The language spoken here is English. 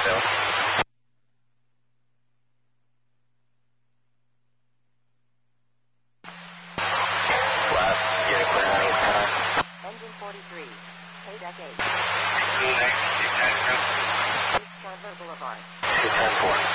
Bill. Flat, get a clear on East 10. Engine 43, K-Deck 8. East John Boulevard. 210-4.